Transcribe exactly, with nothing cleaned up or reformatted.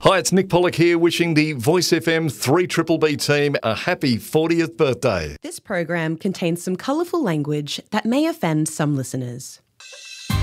Hi, it's Nick Pollock here wishing the Voice F M three B B B team a happy fortieth birthday. This program contains some colourful language that may offend some listeners.